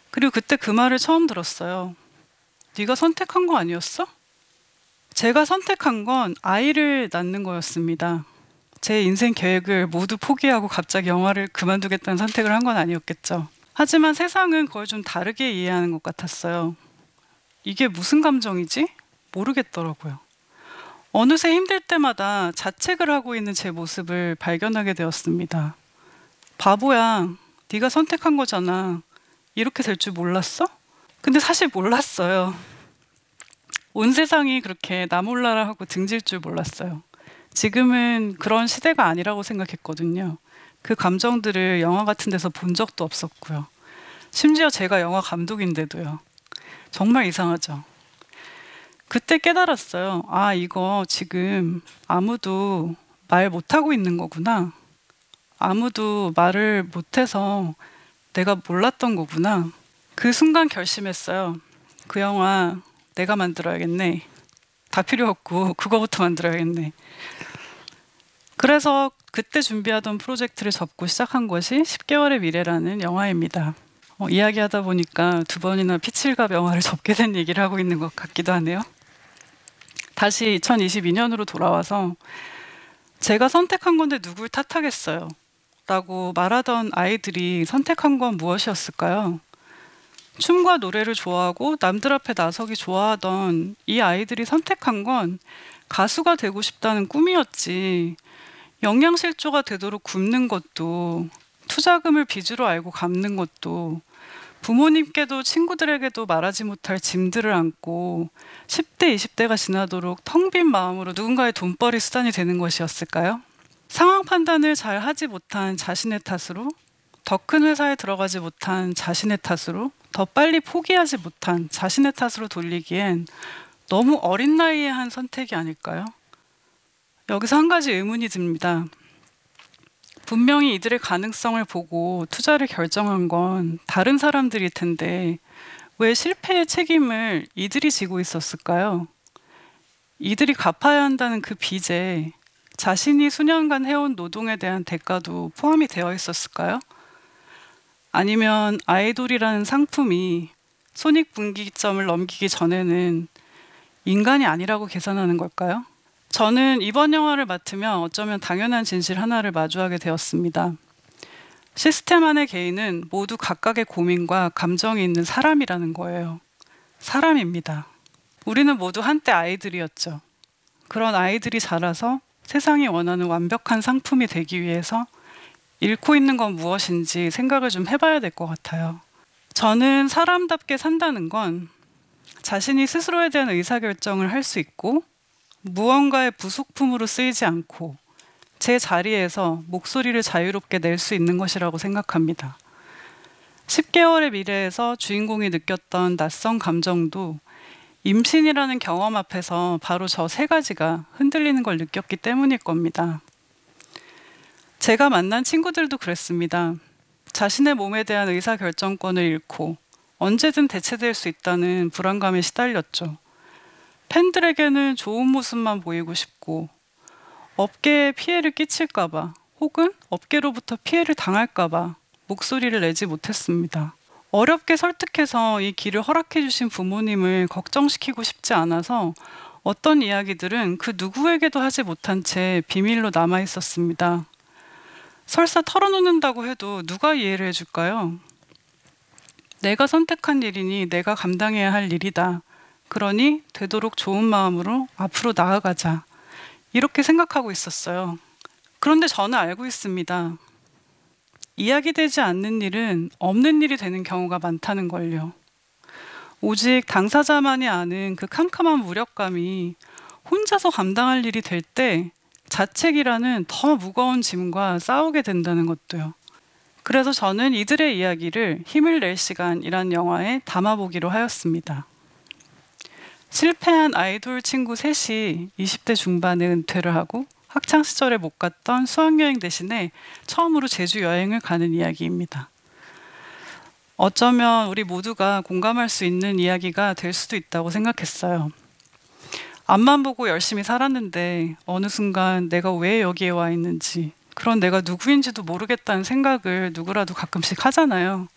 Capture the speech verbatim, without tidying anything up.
그리고 그때 그 말을 처음 들었어요. 네가 선택한 거 아니었어? 제가 선택한 건 아이를 낳는 거였습니다. 제 인생 계획을 모두 포기하고 갑자기 영화를 그만두겠다는 선택을 한 건 아니었겠죠. 하지만 세상은 그걸 좀 다르게 이해하는 것 같았어요. 이게 무슨 감정이지? 모르겠더라고요. 어느새 힘들 때마다 자책을 하고 있는 제 모습을 발견하게 되었습니다. 바보야, 네가 선택한 거잖아. 이렇게 될 줄 몰랐어? 근데 사실 몰랐어요. 온 세상이 그렇게 나 몰라라 하고 등질 줄 몰랐어요. 지금은 그런 시대가 아니라고 생각했거든요. 그 감정들을 영화 같은 데서 본 적도 없었고요. 심지어 제가 영화 감독인데도요. 정말 이상하죠. 그때 깨달았어요. 아, 이거 지금 아무도 말 못하고 있는 거구나. 아무도 말을 못해서 내가 몰랐던 거구나. 그 순간 결심했어요. 그 영화 내가 만들어야겠네. 다 필요 없고 그거부터 만들어야겠네. 그래서 그때 준비하던 프로젝트를 접고 시작한 것이 십 개월의 미래라는 영화입니다. 어, 이야기하다 보니까 두 번이나 피칠갑 영화를 접게 된 얘기를 하고 있는 것 같기도 하네요. 다시 이천이십이 년으로 돌아와서 제가 선택한 건데 누굴 탓하겠어요? 라고 말하던 아이들이 선택한 건 무엇이었을까요? 춤과 노래를 좋아하고 남들 앞에 나서기 좋아하던 이 아이들이 선택한 건 가수가 되고 싶다는 꿈이었지, 영양실조가 되도록 굶는 것도, 투자금을 빚으로 알고 갚는 것도, 부모님께도 친구들에게도 말하지 못할 짐들을 안고 십 대, 이십 대가 지나도록 텅 빈 마음으로 누군가의 돈벌이 수단이 되는 것이었을까요? 상황 판단을 잘 하지 못한 자신의 탓으로, 더 큰 회사에 들어가지 못한 자신의 탓으로, 더 빨리 포기하지 못한 자신의 탓으로 돌리기엔 너무 어린 나이에 한 선택이 아닐까요? 여기서 한 가지 의문이 듭니다. 분명히 이들의 가능성을 보고 투자를 결정한 건 다른 사람들일 텐데 왜 실패의 책임을 이들이 지고 있었을까요? 이들이 갚아야 한다는 그 빚에 자신이 수년간 해온 노동에 대한 대가도 포함이 되어 있었을까요? 아니면 아이돌이라는 상품이 손익분기점을 넘기기 전에는 인간이 아니라고 계산하는 걸까요? 저는 이번 영화를 맡으며 어쩌면 당연한 진실 하나를 마주하게 되었습니다. 시스템 안의 개인은 모두 각각의 고민과 감정이 있는 사람이라는 거예요. 사람입니다. 우리는 모두 한때 아이들이었죠. 그런 아이들이 자라서 세상이 원하는 완벽한 상품이 되기 위해서 잃고 있는 건 무엇인지 생각을 좀 해봐야 될 것 같아요. 저는 사람답게 산다는 건 자신이 스스로에 대한 의사결정을 할 수 있고 무언가의 부속품으로 쓰이지 않고 제 자리에서 목소리를 자유롭게 낼 수 있는 것이라고 생각합니다. 십 개월의 미래에서 주인공이 느꼈던 낯선 감정도 임신이라는 경험 앞에서 바로 저 세 가지가 흔들리는 걸 느꼈기 때문일 겁니다. 제가 만난 친구들도 그랬습니다. 자신의 몸에 대한 의사결정권을 잃고 언제든 대체될 수 있다는 불안감에 시달렸죠. 팬들에게는 좋은 모습만 보이고 싶고 업계에 피해를 끼칠까봐 혹은 업계로부터 피해를 당할까봐 목소리를 내지 못했습니다. 어렵게 설득해서 이 길을 허락해 주신 부모님을 걱정시키고 싶지 않아서 어떤 이야기들은 그 누구에게도 하지 못한 채 비밀로 남아 있었습니다. 설사 털어놓는다고 해도 누가 이해를 해줄까요? 내가 선택한 일이니 내가 감당해야 할 일이다. 그러니 되도록 좋은 마음으로 앞으로 나아가자. 이렇게 생각하고 있었어요. 그런데 저는 알고 있습니다. 이야기되지 않는 일은 없는 일이 되는 경우가 많다는 걸요. 오직 당사자만이 아는 그 캄캄한 무력감이 혼자서 감당할 일이 될 때 자책이라는 더 무거운 짐과 싸우게 된다는 것도요. 그래서 저는 이들의 이야기를 힘을 낼 시간이란 영화에 담아보기로 하였습니다. 실패한 아이돌 친구 셋이 이십 대 중반에 은퇴를 하고 학창시절에 못 갔던 수학여행 대신에 처음으로 제주 여행을 가는 이야기입니다. 어쩌면 우리 모두가 공감할 수 있는 이야기가 될 수도 있다고 생각했어요. 앞만 보고 열심히 살았는데 어느 순간 내가 왜 여기에 와 있는지, 그런 내가 누구인지도 모르겠다는 생각을 누구라도 가끔씩 하잖아요.